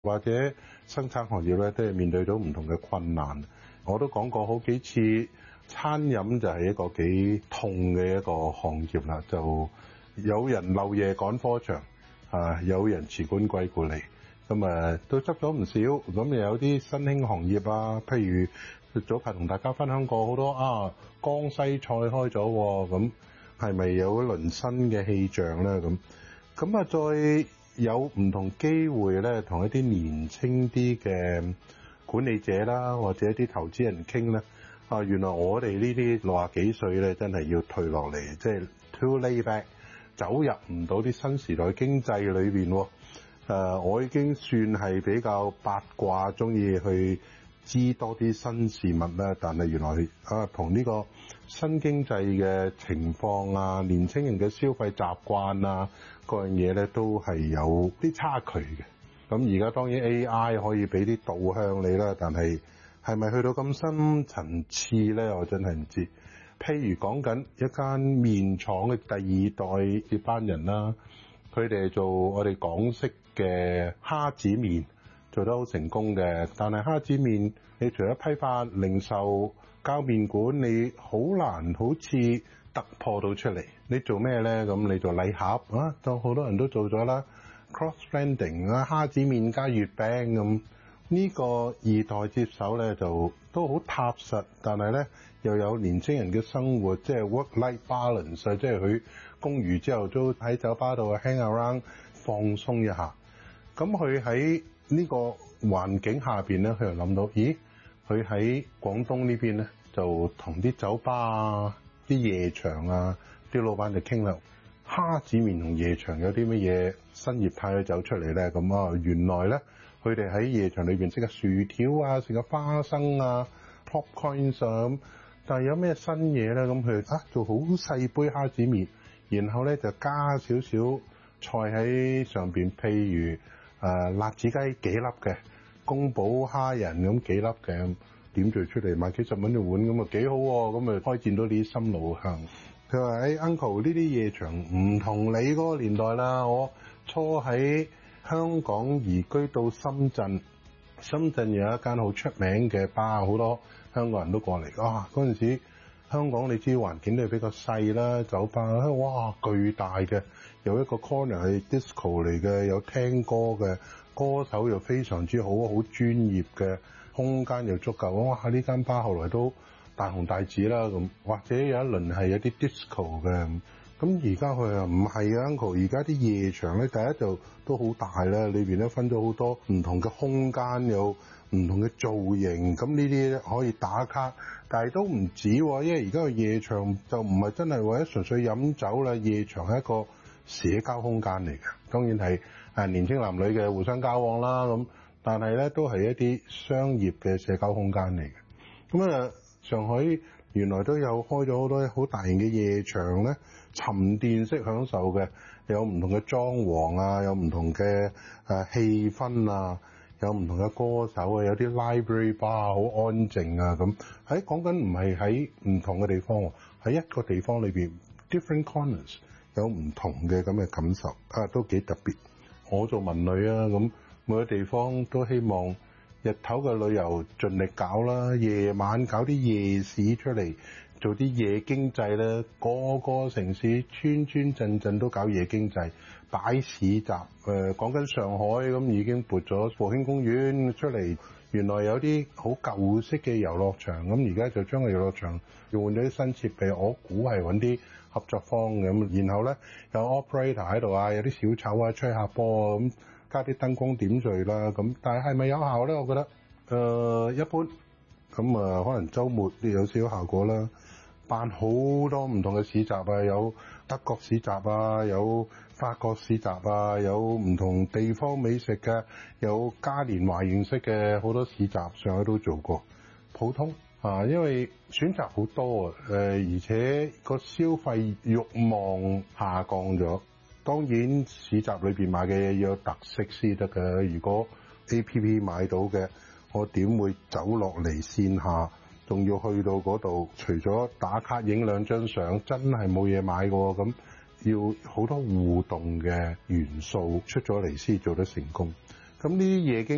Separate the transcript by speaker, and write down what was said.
Speaker 1: 或者生產行業咧，都係面對到唔同嘅困難。我都講過好幾次，餐飲就係一個幾痛嘅一個行業啦。就有人漏夜趕科場，有人辭官歸故里，咁都執咗唔少。咁又有啲新興行業啊，譬如早排同大家分享過好多江西菜開咗，咁係咪有一輪新嘅氣象咧？咁再有唔同機會咧，同一啲年青啲嘅管理者啦，或者一啲投資人傾咧，原來我哋呢啲60幾歲咧，真係要退落嚟，即係 too late back， 走入唔到啲新時代經濟裏邊。我已經算係比較八卦，中意去知多啲新事物啦。但係原來同呢個新經濟嘅情況啊，年青人嘅消費習慣啊，各樣嘢咧都係有啲差距嘅。咁而家當然 AI 可以俾啲導向你啦，但係係咪去到咁深層次咧？我真係唔知。譬如講緊一間麵廠嘅第二代接班人啦，佢哋做我哋港式嘅蝦子麵，做得好成功嘅。但係蝦子麵，你除咗批發、零售、交麵館，你好難好似突破到出嚟。你做咩咧？咁你做禮盒就好多人都做咗啦。cross branding 蝦子麵加月餅咁，呢個二代接手咧就都好踏實，但係咧又有年青人嘅生活，即係 work-life balance， 即係佢工餘之後都喺酒吧度 hang around 放鬆一下。咁佢喺呢個環境下邊咧，佢又諗到，咦？佢喺廣東呢邊咧，就同啲酒吧啊、啲夜場啊，啲老闆就傾啦。蝦子麵同夜場有啲乜嘢新業態去走出嚟咧？咁原來咧，佢哋喺夜場裏邊食個薯條啊，食個花生啊 popcorn 啊，但係有咩新嘢咧？咁佢做好細杯蝦子麵，然後咧就加少少菜喺上邊，譬如辣子雞幾粒嘅，宮保蝦仁咁幾粒嘅，點綴出嚟賣幾十蚊一碗咁幾好喎！咁開展到啲心路向。佢話Uncle 呢啲夜場唔同你嗰個年代啦，我初喺香港移居到深圳，深圳有一間好出名嘅吧，好多香港人都過嚟。嗰陣時香港你知環境都係比較細啦，酒吧哇巨大嘅，有一個 corner 係 disco 嚟嘅，有聽歌嘅，歌手又非常之好，好專業嘅，空間又足夠。哇！呢間吧後來都大紅大紫啦，咁或者有一輪係有啲 disco 嘅，咁而家佢又唔係啊 Uncle， 而家啲夜場咧，第一就都好大啦，裏邊咧分咗好多唔同嘅空間，有唔同嘅造型，咁呢啲可以打卡，但係都唔止喎，因為而家個夜場就唔係真係為咗純粹飲酒啦，夜場係一個社交空間嚟嘅，當然係年輕男女嘅互相交往啦，咁但係咧都係一啲商業嘅社交空間嚟嘅，咁上海原來都有開咗好多好大型嘅夜場咧，沉澱式享受嘅，有唔同嘅裝潢啊，有唔同嘅氣氛啊，有唔同嘅歌手啊，有啲 library bar 好安靜啊，咁喺講緊唔係喺唔同嘅地方，喺一個地方裏邊 different corners 有唔同嘅咁嘅感受都幾特別。我做文旅啊，咁每個地方都希望日頭嘅旅遊盡力搞啦，夜晚搞啲夜市出嚟，做啲夜經濟啦。個個城市村村鎮鎮都搞夜經濟，擺市集。講緊上海咁已經撥咗復興公園出嚟，原來有啲好舊式嘅遊樂場，咁而家就將個遊樂場用咗啲新設備，我估係揾啲合作方咁，然後咧有 operator 喺度啊，有啲小丑啊吹下波啊咁。加啲燈光點綴啦，咁但係咪有效咧？我覺得一般，咁可能週末都有少少效果啦。辦好多唔同嘅市集啊，有德國市集啊，有法國市集啊，有唔同地方美食嘅，有嘉年華形式嘅好多市集，上海都做過。普通因為選擇好多而且個消費慾望下降咗。當然市集裏邊買嘅嘢要有特色先得嘅，如果 APP 買到嘅，我點會走落嚟線下，仲要去到嗰度，除咗打卡影兩張相，真係冇嘢買嘅喎，咁要好多互動嘅元素出咗嚟先做得成功。咁呢啲夜經